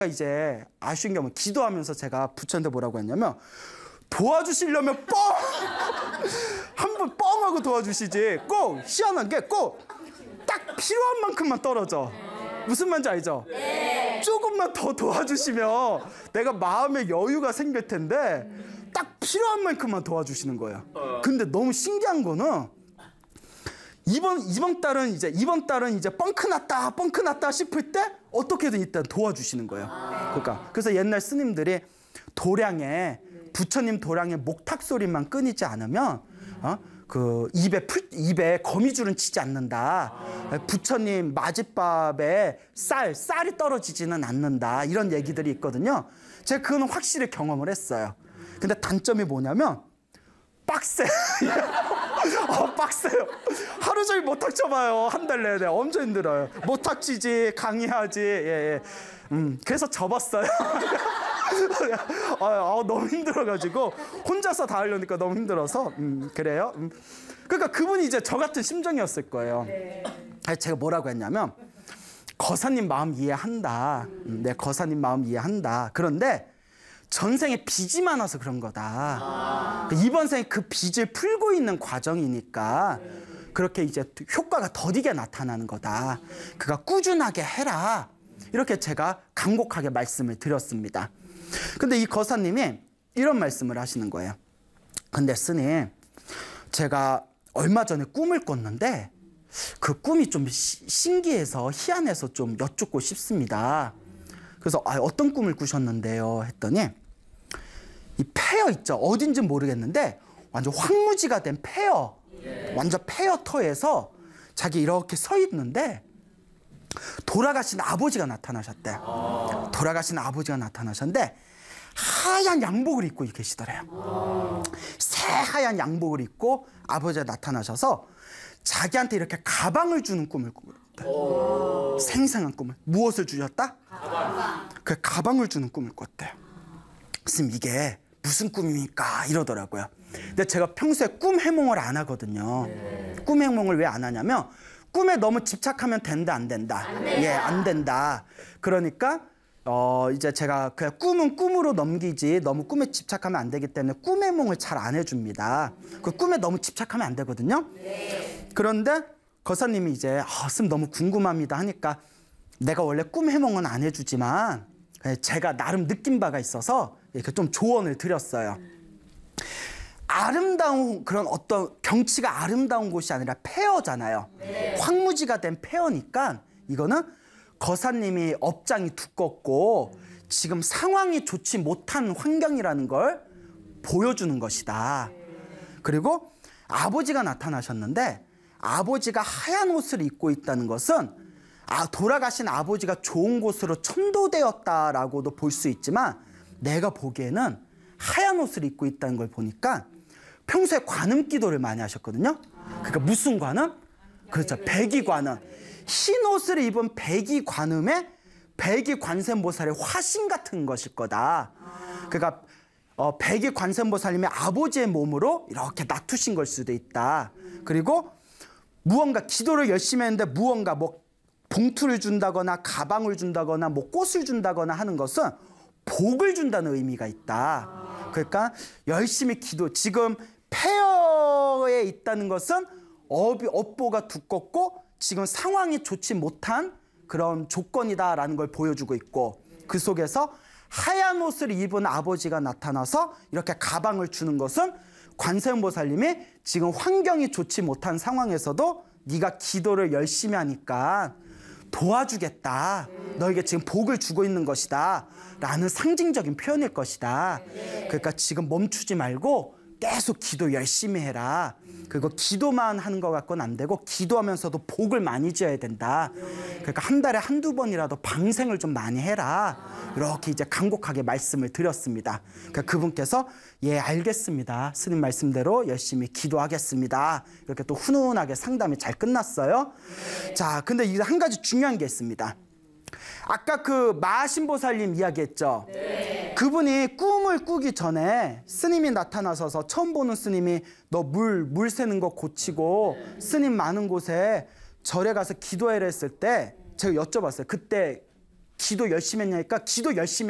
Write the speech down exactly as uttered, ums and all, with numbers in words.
이제 아쉬운 게 뭐 기도하면서 제가 부처한테 뭐라고 했냐면 도와주시려면 뻥! 한 번 뻥 하고 도와주시지 꼭 희한한 게 꼭 딱 필요한 만큼만 떨어져. 무슨 말인지 알죠? 네. 조금만 더 도와주시면 내가 마음의 여유가 생길 텐데 딱 필요한 만큼만 도와주시는 거예요. 근데 너무 신기한 거는 이번 이번 달은 이제 이번 달은 이제 뻥크 났다 뻥크 났다 싶을 때 어떻게든 일단 도와주시는 거예요. 그러니까 그래서 옛날 스님들이 도량에 부처님 도량에 목탁 소리만 끊이지 않으면 어? 그 입에 풀 입에 거미줄은 치지 않는다. 부처님 맞이밥에 쌀 쌀이 떨어지지는 않는다. 이런 얘기들이 있거든요. 제가 그거는 확실히 경험을 했어요. 근데 단점이 뭐냐면 빡세. 어, 빡세요. 하루 종일 모탁 쳐봐요. 한 달 내내 엄청 힘들어요. 모탁 치지 강의하지. 예, 예. 음, 그래서 접었어요. 아, 아, 너무 힘들어가지고 혼자서 다 하려니까 너무 힘들어서 음, 그래요. 음. 그러니까 그분이 이제 저 같은 심정이었을 거예요. 아니, 제가 뭐라고 했냐면 거사님 마음 이해한다. 음, 내 거사님 마음 이해한다. 그런데 전생에 빚이 많아서 그런 거다. 아. 이번 생에 그 빚을 풀고 있는 과정이니까 그렇게 이제 효과가 더디게 나타나는 거다. 그가 꾸준하게 해라. 이렇게 제가 간곡하게 말씀을 드렸습니다. 근데 이 거사님이 이런 말씀을 하시는 거예요. 근데 스님, 제가 얼마 전에 꿈을 꿨는데 그 꿈이 좀 시, 신기해서 희한해서 좀 여쭙고 싶습니다. 그래서 아, 어떤 꿈을 꾸셨는데요? 했더니 이 폐허 있죠. 어딘지 모르겠는데 완전 황무지가 된 폐허, 완전 폐허터에서 자기 이렇게 서 있는데 돌아가신 아버지가 나타나셨대. 돌아가신 아버지가 나타나셨는데 하얀 양복을 입고 계시더래요. 새하얀 양복을 입고 아버지가 나타나셔서 자기한테 이렇게 가방을 주는 꿈을 꿨대요. 생생한 꿈을. 무엇을 주셨다? 가방. 그 가방을 주는 꿈을 꿨대요. 스님 이게 무슨 꿈입니까? 이러더라고요. 근데 제가 평소에 꿈 해몽을 안 하거든요. 꿈 해몽을 왜 안 하냐면 꿈에 너무 집착하면 된다 안 된다. 안 예, 안 된다. 그러니까 어 이제 제가 그냥 꿈은 꿈으로 넘기지 너무 꿈에 집착하면 안 되기 때문에 꿈 해몽을 잘 안 해줍니다. 그 꿈에 너무 집착하면 안 되거든요. 네. 그런데 거사님이 이제 아, 스님 너무 궁금합니다 하니까 내가 원래 꿈 해몽은 안 해주지만 제가 나름 느낀 바가 있어서 이렇게 좀 조언을 드렸어요. 아름다운 그런 어떤 경치가 아름다운 곳이 아니라 폐허잖아요. 네. 황무지가 된 폐허니까 이거는 거사님이 업장이 두껍고 지금 상황이 좋지 못한 환경이라는 걸 보여주는 것이다. 그리고 아버지가 나타나셨는데 아버지가 하얀 옷을 입고 있다는 것은 아, 돌아가신 아버지가 좋은 곳으로 천도되었다라고도 볼 수 있지만 내가 보기에는 하얀 옷을 입고 있다는 걸 보니까 평소에 관음 기도를 많이 하셨거든요. 그러니까 무슨 관음? 그렇죠. 백이관음. 흰 옷을 입은 백이관음에 백이관세음보살의 화신 같은 것일 거다. 그러니까 어, 백이관세음보살님의 아버지의 몸으로 이렇게 놔두신 걸 수도 있다. 그리고 무언가 기도를 열심히 했는데 무언가 뭐 봉투를 준다거나 가방을 준다거나 뭐 꽃을 준다거나 하는 것은 복을 준다는 의미가 있다. 그러니까 열심히 기도, 지금 폐허에 있다는 것은 업, 업보가 두껍고 지금 상황이 좋지 못한 그런 조건이다라는 걸 보여주고 있고 그 속에서 하얀 옷을 입은 아버지가 나타나서 이렇게 가방을 주는 것은 관세음보살님이 지금 환경이 좋지 못한 상황에서도 네가 기도를 열심히 하니까 도와주겠다. 너에게 지금 복을 주고 있는 것이다. 라는 상징적인 표현일 것이다. 그러니까 지금 멈추지 말고 계속 기도 열심히 해라. 그리고 기도만 하는 것 같고는 안 되고 기도하면서도 복을 많이 지어야 된다. 그러니까 한 달에 한두 번이라도 방생을 좀 많이 해라. 이렇게 이제 간곡하게 말씀을 드렸습니다. 그러니까 그분께서 예 알겠습니다. 스님 말씀대로 열심히 기도하겠습니다. 이렇게 또 훈훈하게 상담이 잘 끝났어요. 자, 근데 이제 한 가지 중요한 게 있습니다. 아까 그 마하신보살님 이야기했죠. 네. 그분이 꿈을 꾸기 전에 스님이 나타나셔서 처음 보는 스님이 너 물, 물 새는 거 고치고 스님 많은 곳에 절에 가서 기도해라 했을 때 제가 여쭤봤어요. 그때 기도 열심히 했냐니까 기도 열심히